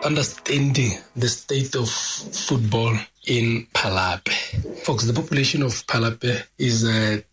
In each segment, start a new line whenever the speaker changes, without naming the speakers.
understanding the state of football in Phalape. Folks, the population of Phalape is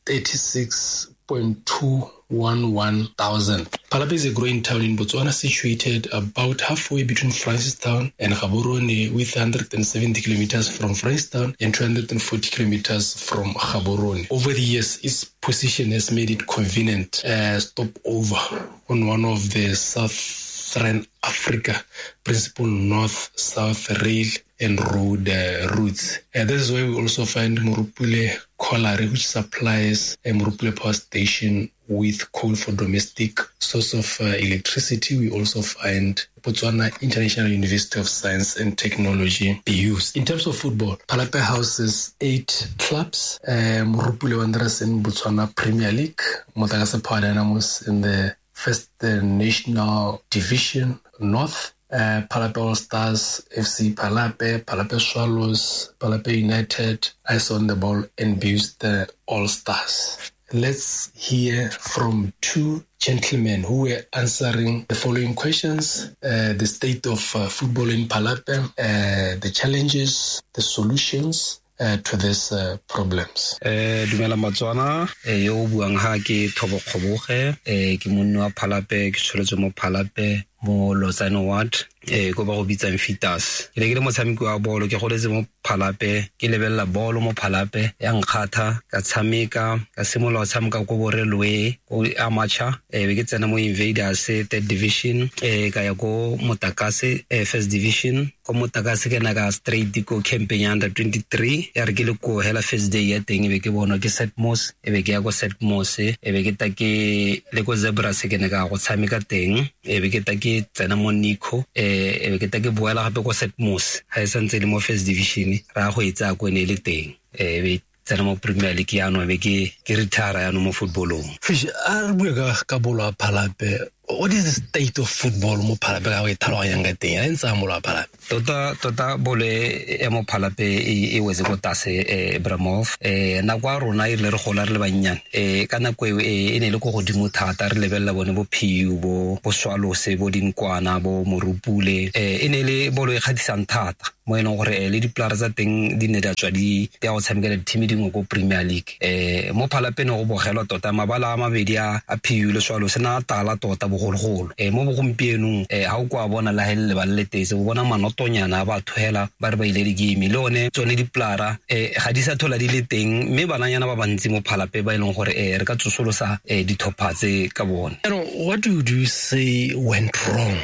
36.211,000. Phalape is a growing town in Botswana situated about halfway between Francistown and Gaborone, with 170 kilometers from Francistown and 240 kilometers from Gaborone. Over the years, its position has made it convenient stopover on one of the Southern Africa principal north-south rail and road routes. This is where we also find Morupule Colliery, which supplies Morupule Power Station with coal for domestic source of electricity. We also find Botswana International University of Science and Technology used. In terms of football, Phalape houses 8 clubs. Morupule Wanderers in Botswana Premier League, Motakase Power Dynamos in the First National Division North, Phalape All Stars, FC Phalape, Phalape Swallows, Phalape United, Ice on the Ball, and Buster All Stars. Let's hear from 2 gentlemen who were answering the following questions: the state of football in Phalape, the challenges, the solutions to these problems.
Dumela Matswana, yo buang ha ke Thobo Kgoboge, ke monno wa Phalape, ke tshwaretse mo Phalape mo Lozano Ward, go ba go bitsa Mfitas. Ke le motshameki wa bolo, ke goletse mo Phalape, ke lebella bolo mo Phalape, ya nkgatha ka tshameka ka simola tshameka go bo railway go amateur, be ke tsena mo Invaders 3rd division, ka ya go Motakase first division, go Motakase ke na ka straight go campaign under 23, ya re ke le ko hela first day ya teng be ke bona ke Setmos, be ke ya go Setmos, be ke ta ke le go Zebras ke na ka go tshameka teng, be ke ta ke tsena mo Nico, be ke ta ke boela gape go Setmos ha e santse le mo first division ra go etsa go ne le teng, be tsena mo Premier League ya no be ke retire ya no mo footballong.
Fish a bua ka bolo a Phalape. What is the state of football mo Phalape ga o ithaloganya nga teng a ntse mo la Phalape?
Tota bole ya mo Phalape e wetse go tase Bramov, na kwa rona ile re gola re le bannyane, ka nako e ne le go godimo thata re lebella bone bo PU bo Swallows bo Dinkwana bo Morupule, e ne le bolo e kgadisang thata mo ene gore le di players tsa teng di ne da tswa di ya go tshameka le team dingwe go Premier League. Mo Phalape ne go bogelwa tota mabala a mabedi a PU le Swallows na tala tota bogologolo. Mo bogompienong ha o kwa bona la hele ba le tese o bona manotonyana ba thoela ba re ba ile di game le one tsone di playera ga di sa thola di le teng, mme bananyana ba bantsi mo Phalape ba ileng gore re ka tsosolosa di thopatse ka bona.
What would you say went wrong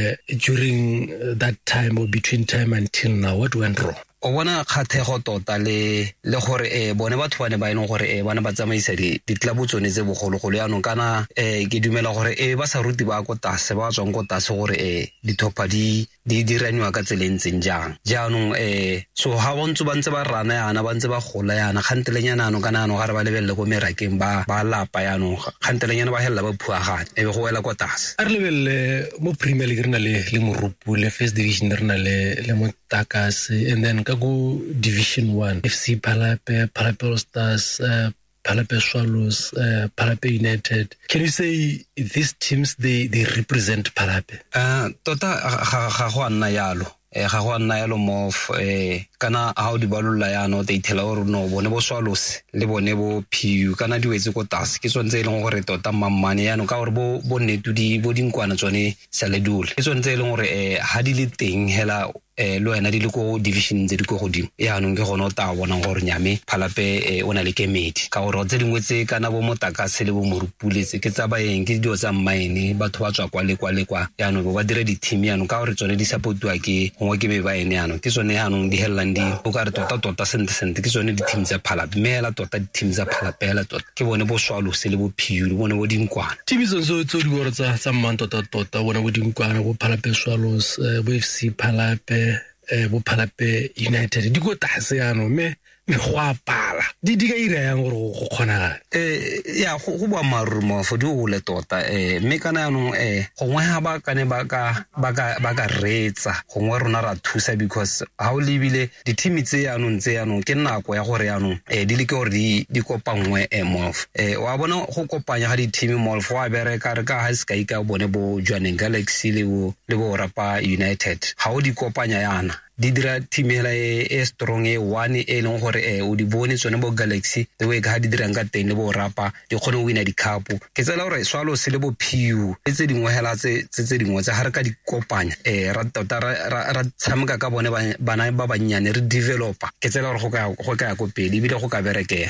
during that time or between time until now? What went wrong?
O bona kgathego tota le gore bone batho bane ba ileng gore bana ba tsamaisa di club tsone tse bogologolo ya no kana ke dumela gore ba sa ruti ba go tase ba tswang go tase gore di thopa di diranywa ka tselentseng jang jaanong so ha bontse ba ntse ba rana yana ba ntse ba gola yana kgantelenyana no kana no ga re ba lebelle go merakeng ba lapa yana kgantelenyana ba hella ba phuagane be go wela go tase
a re lebelle mo Premier League rena le Morupule first division rena le Motakase, and then go Division 1, FC Phalape, Phalape All Stars, Phalape Swallows, Phalape United. Can you say these teams they represent Phalape?
Tota ga go nna yalo. Ga go nna yalo mo kana how di balolla yana they tell or no bone bo Swallows le bone bo PU kana di wetse go tase ke tsone tse ileng gore tota mammane yana ka gore bo netu di bo Dinkwana tsone Saledul ke tsone tse ileng gore ha di le teng hela lo ena di le go division tse di go godimo yaanong ke gona o ta bona gore nyame Phalape o na le kemedi ka gore tse dingwe tse kana bo Motakase le bo Morupule tse ke tsa baeng ke dio tsa mmaene batho ba tswa kwa le kwa yaanong ba dire di team yaanong ka gore tsone di supportwa ke ngwe ke be baene yaanong ke tsone yaanong di hellang di o ka re tota sente ke tsone di team tsa Phalape mela tota di team tsa Phalape la tota ke bone bo Swallows le bo PU le bone bo Dinkwana
team tso di bora tsa mman tota bona bo Dinkwana bo Phalape Swallows bo FC Phalape bo Phalape United di go tase yana mme
go a pala di ka ira yang gore go kgona
ya go bua marumo fo di go le tota mme kana no gongwe ha ba kane ba ka retsa gongwe rona ra thusa because ha o lebile di team tse yanong ke nako ya gore yanong di le ke gore di kopangwe MOF wa bona go kopanya ga di team MOF wa bereka re ka ha se ka ika bone bo Jwaneng Galaxy le bo Rapa United ha o di kopanya yana di dira team hela e strong e one e leng gore o di bone tsone bo Galaxy the way ga di dira nga teng le bo Rapa di kgone wina di cup ke tsela gore swalo se le bo PU tse dingwe hela tse dingwe tsa ha re ka di kopanya ra tshameka ka bone bana ba banyane re developer ke tsela gore go ka go pele bile go ka berekega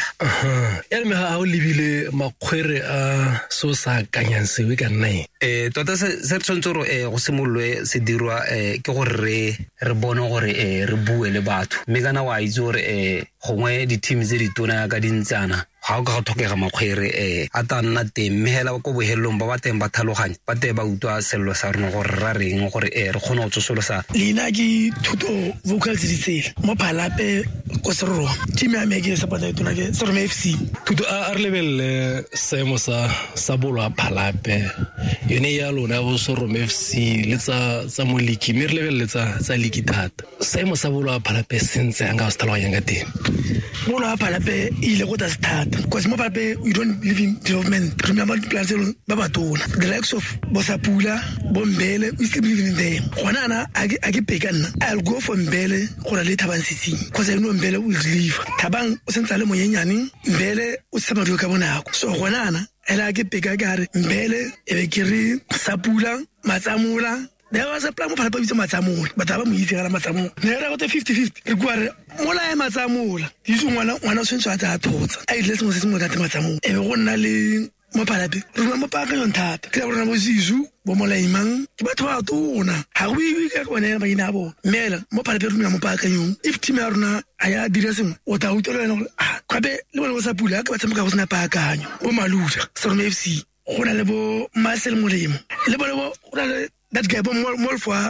me ha o lebile makgwere a so sa kanyang se we ka nna
tota se tshwanetse gore go simolwe se dirwa ke gore re bone gore re bue le batho mme kana wa itse gore gongwe di team tse di tona ka dintsana ga o ka go tlhokega makgwere a ta nna teng mme hela ko bohelelong ba teng ba tlhaloganya ba te ba utlwa sello sa rona gore ra reng gore re kgone go tsosolosa
leina ke Thuto Vocals Ditsela mo Phalape ko Seroro team ya me ke support tona ke Serome FC
Thuto a re lebelle seemo sa bolo a Phalape yone ya lona bo Serome FC le tsa moliki mme re lebelle tsa liki thata seemo sa bolo a Phalape sentse anga se tlhaloganya ka teng
bolo a Phalape ile go ta start because mo Phalape we don't believe in development remember the plans ba batona the likes of Bosapula Bombele we still believe in them gona a ke pekana I'll go for Mbele go le Thabang Sisi because I know Mbele will leave Thabang o sentse le monyenyane Mbele o tsamadio ka bonako so gona ela ke peka gare Mbele e be ke re Sapula Matsamula there was a plan mo Phalape bitse Matsamula bataba mo itse ga Matsamula ne re go te 50-50 re kware mola e Matsamula ditso ngwana o sentse a tsa thotsa a ile se mo se mo tata Matsamula e be go nna le mo Phalape re mo pa ka thata ke re mo Zizu bo Molaimang ke batho ba tona ha o iwe ka bona ba ina bo mela mo Phalape re mo pa ka if team ya rona a ya dira sengwe o ta utlwela gore kabe le bona go sa pula ka ba tshameka go sena pa akanyo bo Maluja Serome FC go na le bo Marcel Molemo le bona bo go na le that guy molfwa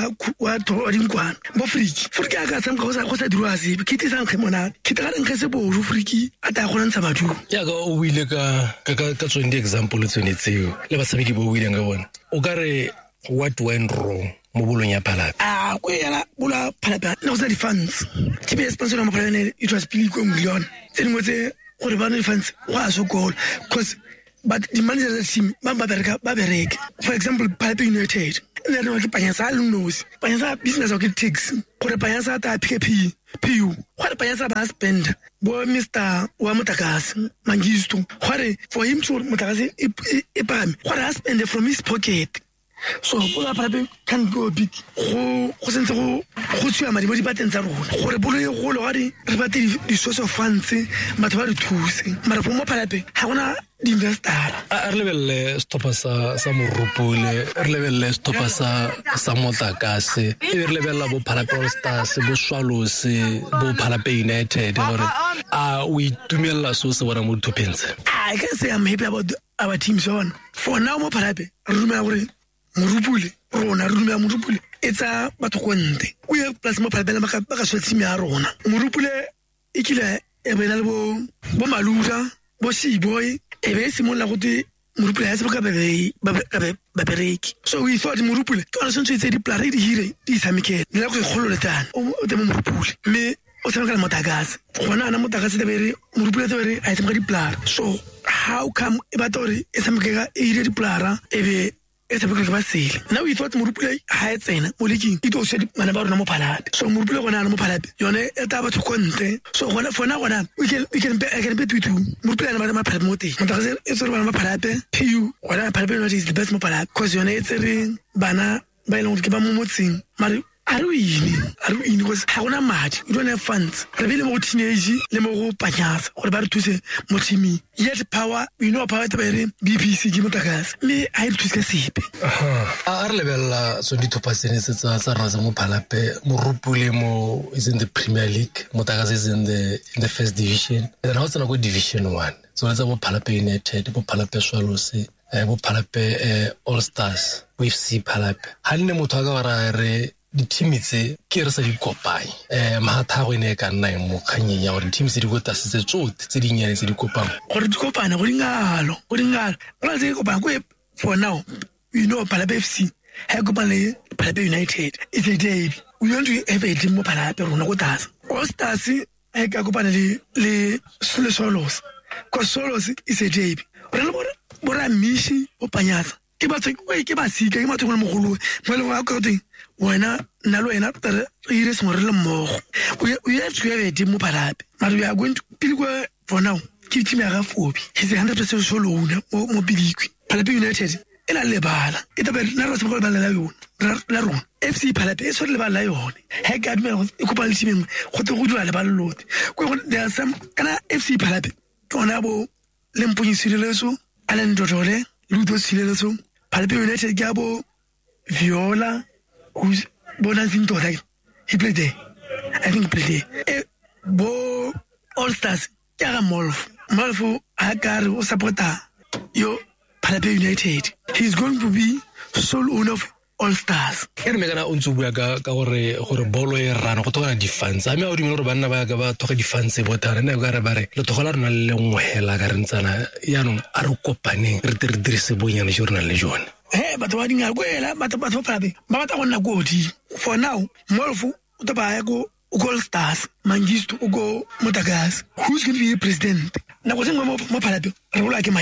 wa dinkwana bo Friki ka tshameka go sa dirwa se ke tsa nkge mona ke tla re nkge se bo Friki a ta go ntsha batho
ya ka o ile ka tsone di example tsone tseo le ba sabiki bo ile nga bona o ka re what went wrong mo bolong ya Phalape
go yela bola Phalape no sa di funds ke sponsor mo Phalape it was big million tse dingwe tse gore ba no di funds wa so goal because but the manager of the team ba bereka for example Phalape United ne re ke Panyasa Lunos Panyasa business o ke taxi gore Panyasa ta PKP PU gore Panyasa ba spend bo Mr. wa Motakase Mangisto gore for him to Motakase e pame gore a spend from his pocket so bola Phalape can go big go sentse go tswa madi mo di pateng tsa rona gore bolo e go le gore re ba di source of funds batho ba re thuse mara for mo Phalape ha gona di investor
a re lebelle stoppa sa Morupule re lebelle stoppa sa Motakase e re lebella bo Phalape All Stars bo Swallows bo Phalape United gore we tumella so se bona mo thupense
I can say I'm happy about our team on for now mo Phalape re dumela gore Morupule rona re dumela Morupule etsa batho go nte o ye plus mo Phalape ba ka so team ya rona Morupule e kile e bena le bo Maluja bo Siboy e be simolla go te Morupule ya se ba bereki so we thought Morupule ke ona sentse tse di plare di hire di samike ne la go kgolo le tana o te mo Morupule me o tshameka le Motakase gona ana Motakase te bere Morupule te bere a tshameka di plare so how come e ba tori e tshameka e hire di plare e be e tshameka ba sele now we thought Morupule ha e tsena mo leking e tlo se mana ba rona mo Phalape so Morupule gona ana mo Phalape yone e ta batho konte so gona for na gona we can be twitu Morupule ana ba Phalape mo teng Motakase e tsere bana ba Phalape PU gona Phalape no is the best mo Phalape cause yone e tsere bana ba ileng ke ba mo motseng mari are we because ha gona madi we don't have funds re be le mo teenage le mo go Panyasa gore ba re thuse mo teaming yet power we know power te bere BPC ke Motakase me a re thuse ka sepe
a re lebella so di thopasene tsa rona mo Phalape Morupule mo is in the Premier League Motakase is in the first division and then also go division 1 so let's go Phalape United bo Phalape Swallows bo Phalape All Stars with FC Phalape ha nne motho ga ra re di-team tse ke re sa di kopanye mathata a go ene e ka nna mo kganyeng ya gore di-team tse di kotase tse tsote tse dinnyane tse di kopang
gore di kopana go dingalo go na tse di kopana ko for now Phalape FC ha kopana le Phalape United it's a derby. We want to have a team mo Phalape rona go tasa All Stars ha ka kopana le Solos because Solos is a derby. Re le bora mishi o panyatsa ke ba sika ke batho go le mogolo mo le wa ka teng wena nna le wena re ire se more le mmogo we have to have a team mo Phalape but we are going to pile for now ke team ya Gafobi he's 100% solo mo Pilikwi Phalape United ela lebala e tabe na re se go bala la yona la rona FC Phalape e so le bala yona ha ka dime e kopa le team go te go dira le bala lote go there some kana FC Phalape kona bo le mponyisireleso Alan Dodole Ludo Sileleso Phalape United gabo Viola who's bonazing to like he played there I think he played there bo All Stars ya Molfo Hakari o supporter yo Phalape United he's going to be sole owner of All Stars
ke re megana o ntse bua ka gore bolo e rana go togana di-fans a me a o dimela gore banna ba ka ba thoga di-fans botara nna ka re ba re le thogola rona le lengwela ka re ntsana yaanong a re kopaneng re dirise bonyane jo re nang le jone
batho ba dinga kwela batho Phalape ba batla go nna kodi for now Molfo o taba ya go All Stars Mangisto o go Motagasi who's going to be the president na go sengwe mo Phalape re bola ke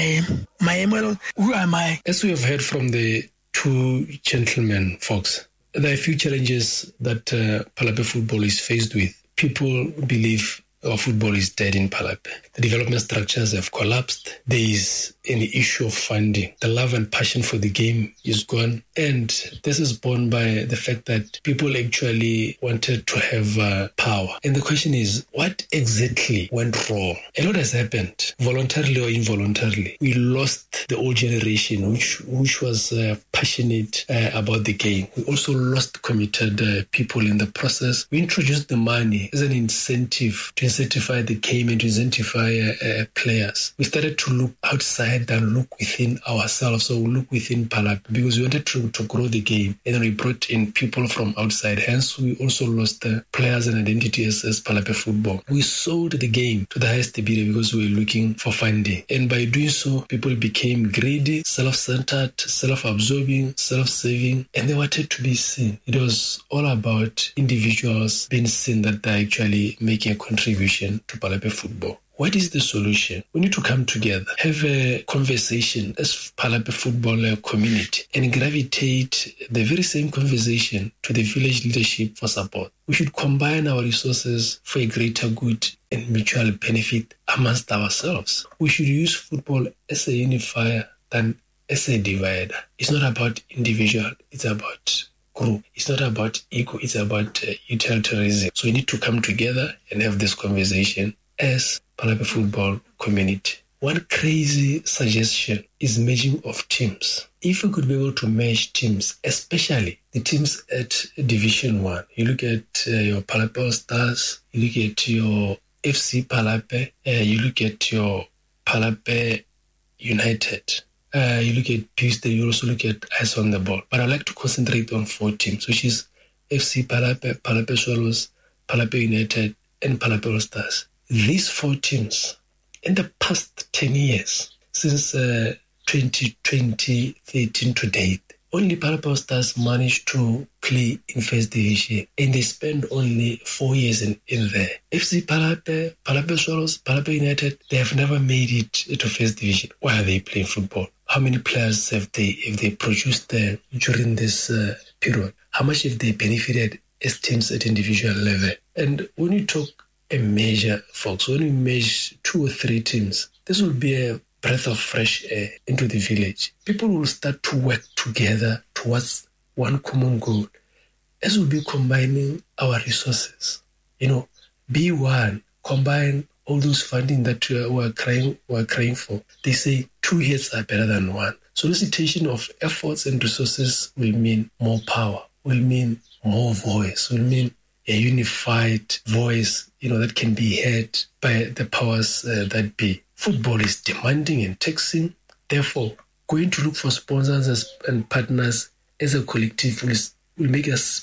maemo who am I
as we have heard from the two gentlemen folks there are a few challenges that Phalape football is faced with. People believe our football is dead in Phalape. The development structures have collapsed. There is an issue of funding. The love and passion for the game is gone. And this is borne by the fact that people actually wanted to have power. And the question is, what exactly went wrong? A lot has happened, voluntarily or involuntarily. We lost the old generation, which was passionate about the game. We also lost committed people in the process. We introduced the money as an incentive to incentivize the game and to incentivize players. We started to look outside than look within ourselves, so we look within Phalape because we wanted to grow the game, and then we brought in people from outside. Hence, we also lost players and identity as Phalape football. We sold the game to the highest bidder because we were looking for funding, and by doing so, people became greedy, self-centered, self-absorbing, self-serving, and they wanted to be seen. It was all about individuals being seen that they're actually making a contribution to Phalape football. What is the solution? We need to come together, have a conversation as Phalape football community, and gravitate the very same conversation to the village leadership for support. We should combine our resources for a greater good and mutual benefit amongst ourselves. We should use football as a unifier than as a divider. It's not about individual, it's about group. It's not about ego, it's about utilitarianism. So we need to come together and have this conversation as Phalape football community. One crazy suggestion is merging of teams. If we could be able to merge teams, especially the teams at Division 1, you look at your Phalape All Stars, you look at your FC Phalape, you look at your Phalape United, you look at Tuesday, you also look at Eyes on the Ball. But I'd like to concentrate on 4 teams, which is FC Phalape, Phalape Swallows, Phalape United, and Phalape All Stars. These 4 teams, in the past 10 years, since 2013 to date, only Phalape All Stars managed to play in first division, and they spent only 4 years in there. FC Phalape, Phalape Swallows, Phalape United, they have never made it to first division. Why are they playing football? How many players have they produced during this period? How much have they benefited as teams at individual level? And when you talk a measure, folks, when we measure 2 or 3 teams, this will be a breath of fresh air into the village. People will start to work together towards one common goal, as we'll be combining our resources. Be one, combine all those funding that we're crying for. They say 2 heads are better than 1. Solicitation of efforts and resources will mean more power, will mean more voice, will mean a unified voice, that can be heard by the powers that be. Football is demanding and taxing. Therefore, going to look for sponsors and partners as a collective will make us speak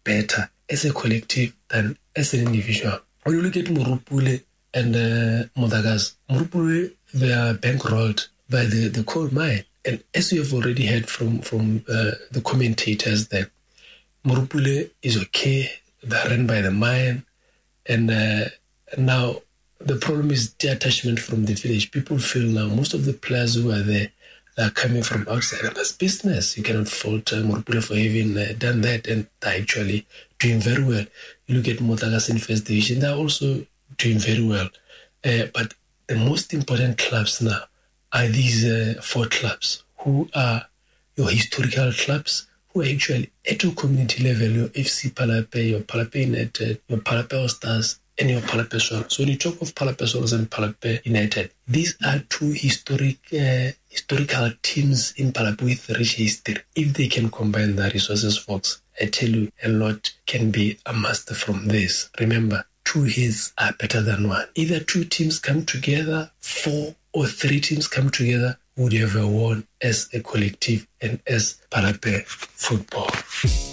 better as a collective than as an individual. When you look at Morupule and Modagas, Morupule, they are bankrolled by the coal mine. And as you have already heard from the commentators, that Morupule is okay, they're run by the mine, and now the problem is detachment from the village. People feel now most of the players who are there are coming from outside, and that's business. You cannot fault Morupule for having done that, and they're actually doing very well. You look at Motagas in First Division, they're also doing very well. But the most important clubs now are these 4 clubs who are your historical clubs, who are actually at your community level, your FC Palape, your Palape United, your Palape All Stars, and your Palape Swallows. So when you talk of Palape Swallows and Palape United, these are 2 historical teams in Palape with rich history. If they can combine their resources, folks, I tell you, a lot can be amassed from this. Remember, 2 heads are better than 1. Either 2 teams come together, 4 or 3 teams come together, would have won as a collective and as Palape football.